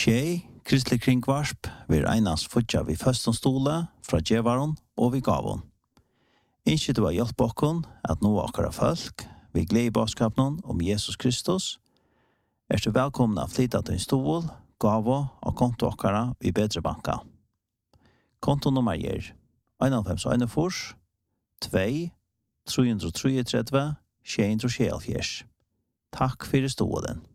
Tjej, kristelig kringvarsp, vil einast futja vi stole fra djevaron og vi gavon. Innskje du har hjelp okkon at nå akkara folk, vi gled i baskapen om Jesus Kristus, du velkommen av flytta til en stol, gavo og konto akkara i bedre banka. Kontonummer er 51 2 333 674. Takk for stolen.